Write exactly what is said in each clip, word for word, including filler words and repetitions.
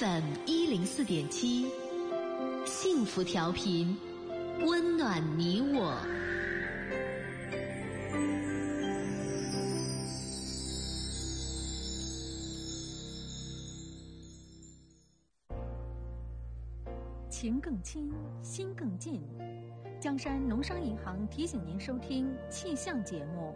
F M 一零四点七，幸福调频，温暖你我。 情更亲，心更近。江山农商银行提醒您收听气象节目。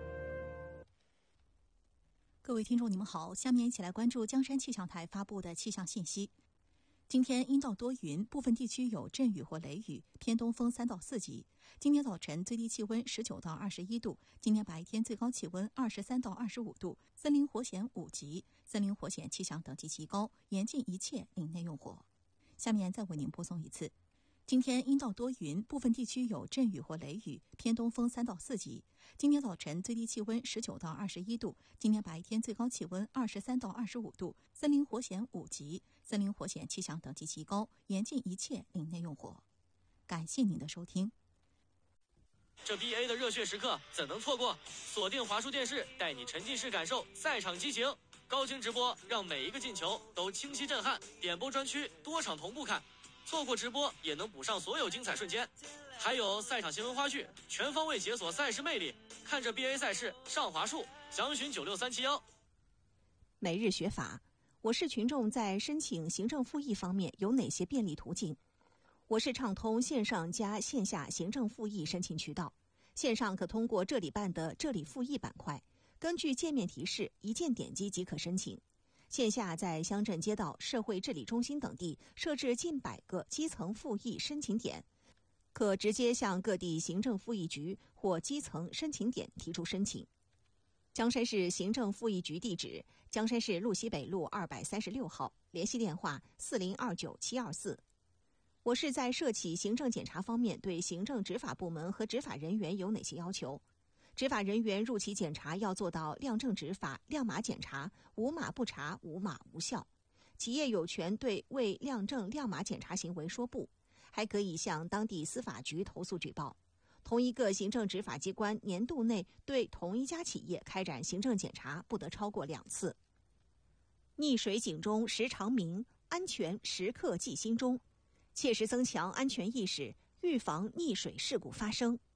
各位听众，你们好，下面一起来关注江山气象台发布的气象信息。今天阴到多云，部分地区有阵雨或雷雨，偏东风三到四级。今天早晨最低气温十九到二十一度，今天白天最高气温二十三到二十五度，森林火险五级，森林火险气象等级极高，严禁一切林内用火。下面再为您播送一次。今天阴到多云，部分地区有阵雨或雷雨，偏东风三到四级。今天早晨最低气温十九到二十一度，今天白天最高气温二十三到二十五度，森林火险五级，森林火险气象等级极高，严禁一切林内用火。感谢您的收听。 这 B A 的热血时刻怎能错过？锁定华数电视，带你沉浸式感受赛场激情，高清直播让每一个进球都清晰震撼，点播专区多场同步看。错过直播也能补上所有精彩瞬间，还有赛场新闻花絮，全方位解锁赛事魅力。看着 B A 赛事上华数，详询九六三七幺。 每日学法，我市群众在申请行政复议方面有哪些便利途径？我市畅通线上加线下行政复议申请渠道。线上可通过这里办的这里复议板块，根据界面提示一键点击即可申请。线下在乡镇街道、社会治理中心等地设置近百个基层复议申请点，可直接向各地行政复议局或基层申请点提出申请。江山市行政复议局地址：江山市路西北路二百三十六号，联系电话四零二九七二四。我市在涉企行政检查方面对行政执法部门和执法人员有哪些要求？执法人员入企检查要做到亮正执法、亮码检查，无码不查，无码无效。企业有权对未亮正亮码检查行为说不，还可以向当地司法局投诉举报。同一个行政执法机关年度内对同一家企业开展行政检查不得超过两次。溺水警钟时常鸣，安全时刻记心中，切实增强安全意识，预防溺水事故发生。